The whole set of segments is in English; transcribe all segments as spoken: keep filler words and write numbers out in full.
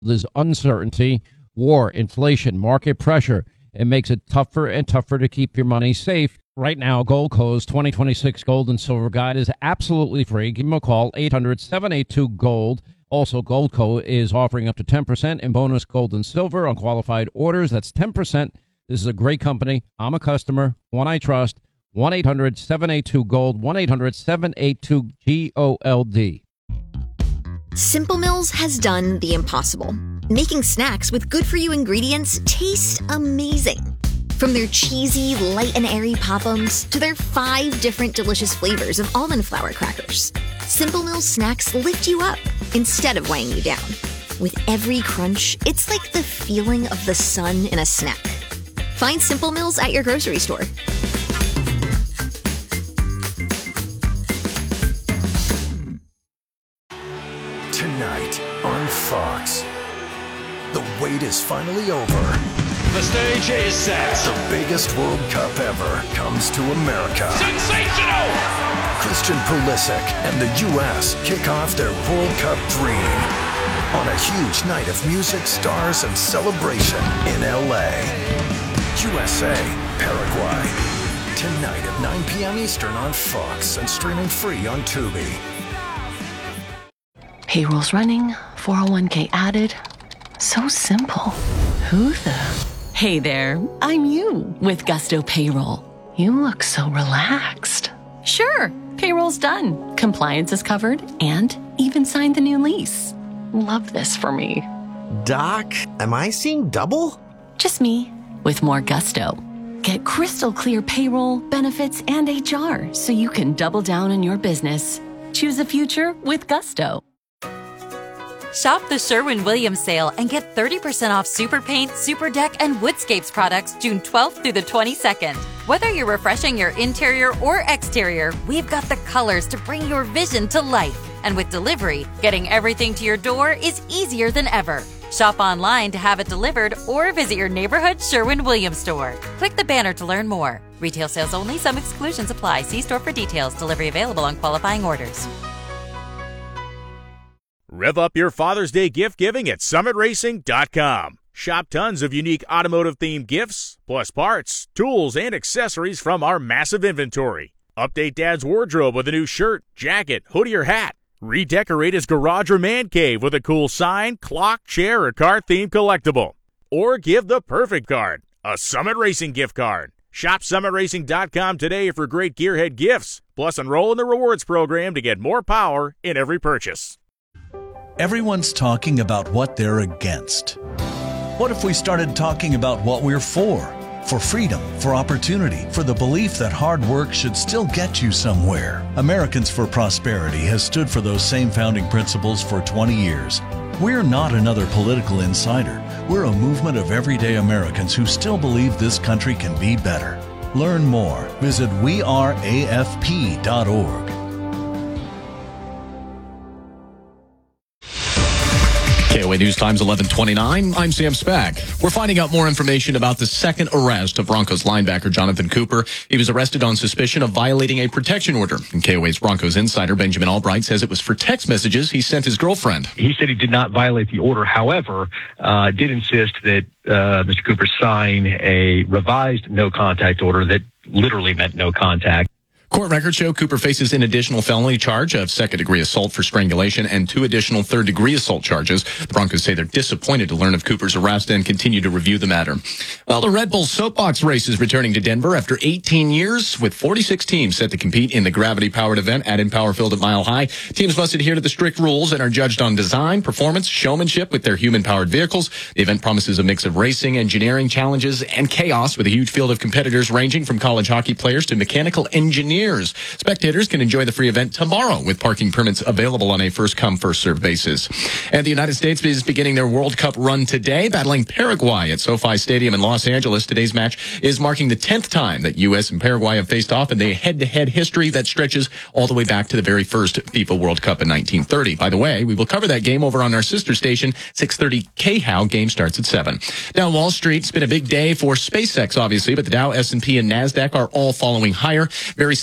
There's uncertainty, war, inflation, market pressure. It makes it tougher and tougher to keep your money safe. Right now, Goldco's twenty twenty-six Gold and Silver Guide is absolutely free. Give them a call, eight hundred, seven eight two, GOLD. Also, Goldco is offering up to ten percent in bonus gold and silver on qualified orders. That's ten percent. This is a great company. I'm a customer, one I trust. one eight hundred, seven eight two, GOLD, one eight hundred, seven eight two, G O L D. Simple Mills has done the impossible, making snacks with good-for-you ingredients taste amazing. From their cheesy, light and airy Pop-Ums to their five different delicious flavors of almond flour crackers, Simple Mills snacks lift you up instead of weighing you down. With every crunch, it's like the feeling of the sun in a snack. Find Simple Mills at your grocery store. Tonight on Fox, the wait is finally over. The stage is set. The biggest World Cup ever comes to America. Sensational! Christian Pulisic and the U S kick off their World Cup dream on a huge night of music, stars, and celebration in L A. U S A, Paraguay. Tonight at nine p.m. Eastern on Fox and streaming free on Tubi. Payroll's running, four oh one k added. So simple. Who the... Hey there, I'm you with Gusto Payroll. You look so relaxed. Sure, payroll's done. Compliance is covered and even signed the new lease. Love this for me. Doc, am I seeing double? Just me with more gusto. Get crystal clear payroll, benefits, and H R so you can double down on your business. Choose a future with Gusto. Shop the Sherwin-Williams sale and get thirty percent off Super Paint, Super Deck, and Woodscapes products June twelfth through the twenty-second. Whether you're refreshing your interior or exterior, we've got the colors to bring your vision to life. And with delivery, getting everything to your door is easier than ever. Shop online to have it delivered or visit your neighborhood Sherwin-Williams store. Click the banner to learn more. Retail sales only. Some exclusions apply. See store for details. Delivery available on qualifying orders. Rev up your Father's Day gift giving at summit racing dot com. Shop tons of unique automotive-themed gifts, plus parts, tools, and accessories from our massive inventory. Update Dad's wardrobe with a new shirt, jacket, hoodie, or hat. Redecorate his garage or man cave with a cool sign, clock, chair, or car-themed collectible. Or give the perfect card, a Summit Racing gift card. Shop summit racing dot com today for great gearhead gifts. Plus, enroll in the rewards program to get more power in every purchase. Everyone's talking about what they're against. What if we started talking about what we're for? For freedom, for opportunity, for the belief that hard work should still get you somewhere. Americans for Prosperity has stood for those same founding principles for twenty years. We're not another political insider. We're a movement of everyday Americans who still believe this country can be better. Learn more. Visit we are A F P dot org. K O A News Times eleven twenty-nine. I'm Sam Spack. We're finding out more information about the second arrest of Broncos linebacker Jonathan Cooper. He was arrested on suspicion of violating a protection order. And K O A's Broncos insider Benjamin Albright says it was for text messages he sent his girlfriend. He said he did not violate the order. However, uh, did insist that uh, Mister Cooper sign a revised no contact order that literally meant no contact. Court records show Cooper faces an additional felony charge of second-degree assault for strangulation and two additional third-degree assault charges. The Broncos say they're disappointed to learn of Cooper's arrest and continue to review the matter. Well, the Red Bull Soapbox race is returning to Denver after eighteen years, with forty-six teams set to compete in the gravity-powered event at Empower Field at Mile High. Teams must adhere to the strict rules and are judged on design, performance, showmanship with their human-powered vehicles. The event promises a mix of racing, engineering challenges, and chaos with a huge field of competitors ranging from college hockey players to mechanical engineers. Spectators can enjoy the free event tomorrow with parking permits available on a first-come, first-served basis. And the United States is beginning their World Cup run today, battling Paraguay at SoFi Stadium in Los Angeles. Today's match is marking the tenth time that U S and Paraguay have faced off in the head-to-head history that stretches all the way back to the very first FIFA World Cup in nineteen thirty. By the way, we will cover that game over on our sister station, six thirty K H O W. Game starts at seven. Down Wall Street, it's been a big day for SpaceX, obviously, but the Dow, S and P, and NASDAQ are all following higher. Very slight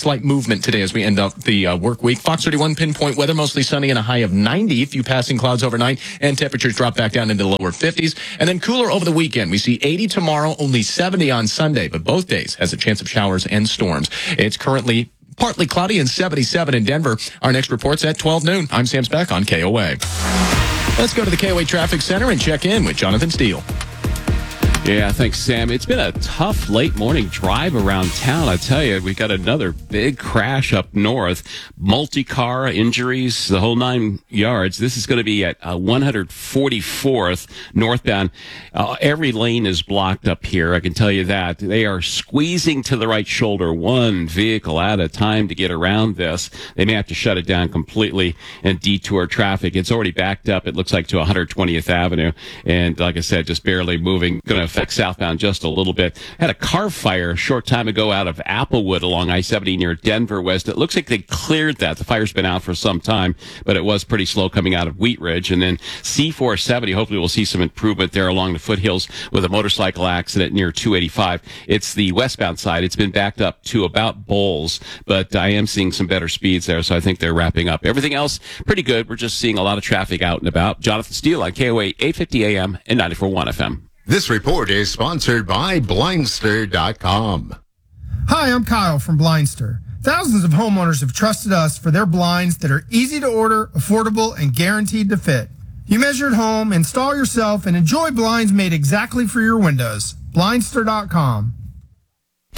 slight movement today as we end up the uh, work week. Fox thirty-one pinpoint weather, mostly sunny and a high of ninety. A few passing clouds overnight, and temperatures drop back down into the lower fifties. And then cooler over the weekend. We see eighty tomorrow, only seventy on Sunday, but both days has a chance of showers and storms. It's currently partly cloudy and seventy-seven in Denver. Our next report's at twelve noon. I'm Sam Speck on K O A. Let's go to the K O A Traffic Center and check in with Jonathan Steele. Yeah, thanks, Sam. It's been a tough late morning drive around town. I tell you, we got another big crash up north. Multi-car injuries, the whole nine yards. This is going to be at uh, one forty-fourth northbound. Uh, every lane is blocked up here. I can tell you that. They are squeezing to the right shoulder, one vehicle at a time to get around this. They may have to shut it down completely and detour traffic. It's already backed up, it looks like, to one twentieth Avenue. And like I said, just barely moving. Going to affect southbound just a little bit. Had a car fire a short time ago out of Applewood along I seventy near Denver West. It looks like they cleared that. The fire's been out for some time, but it was pretty slow coming out of Wheat Ridge. And then C four seventy, hopefully we'll see some improvement there along the foothills with a motorcycle accident near two eighty-five. It's the westbound side. It's been backed up to about Bowles, but I am seeing some better speeds there, so I think they're wrapping up. Everything else, pretty good. We're just seeing a lot of traffic out and about. Jonathan Steele on K O A eight fifty A M and ninety-four point one F M. This report is sponsored by Blindster dot com. Hi, I'm Kyle from Blindster. Thousands of homeowners have trusted us for their blinds that are easy to order, affordable, and guaranteed to fit. You measure at home, install yourself, and enjoy blinds made exactly for your windows. Blindster dot com.